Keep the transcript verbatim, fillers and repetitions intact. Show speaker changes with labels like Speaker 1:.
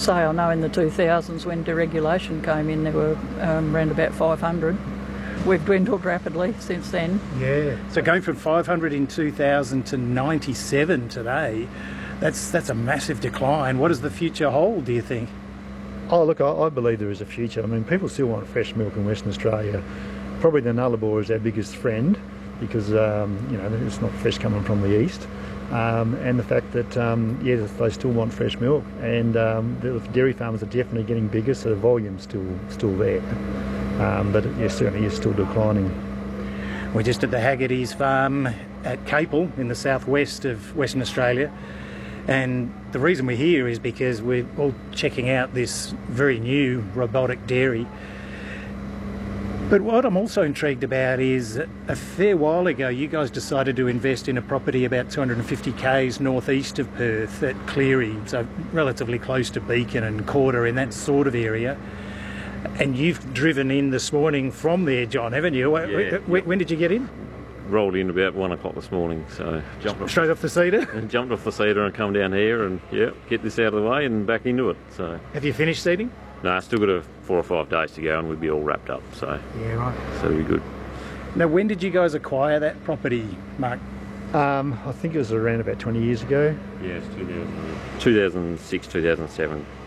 Speaker 1: say I know in the two thousands when deregulation came in there were um, around about five hundred. We've dwindled rapidly since then.
Speaker 2: Yeah, so going from five hundred in two thousand to ninety-seven today, that's that's a massive decline. What does the future hold, do you think?
Speaker 3: Oh look, I, I believe there is a future. I mean, people still want fresh milk in Western Australia. Probably the Nullarbor is our biggest friend because um, you know it's not fresh coming from the east, um, and the fact that um, yeah they still want fresh milk, and um, the dairy farmers are definitely getting bigger, so the volume's still still there, um, but it yeah, certainly is still declining.
Speaker 2: We're just at the Haggerty's farm at Capel in the southwest of Western Australia. And the reason we're here is because we're all checking out this very new robotic dairy. But what I'm also intrigued about is a fair while ago you guys decided to invest in a property about two hundred fifty kays northeast of Perth at Cleary, so relatively close to Beacon and Corder in that sort of area. And you've driven in this morning from there, John, haven't you?
Speaker 4: Yeah,
Speaker 2: when, when did you get in?
Speaker 4: Rolled in about one o'clock this morning, so jumped off,
Speaker 2: straight off the cedar.
Speaker 4: and jumped off the cedar and come down here and yeah, get this out of the way and back into it. So
Speaker 2: have you finished seeding?
Speaker 4: No, still got a four or five days to go, and we'd be all wrapped up. So
Speaker 2: yeah, right.
Speaker 4: So it'll be good.
Speaker 2: Now, when did you guys acquire that property, Mark?
Speaker 3: Um, I think it was around about twenty years ago.
Speaker 4: Yes, two thousand six, two thousand seven.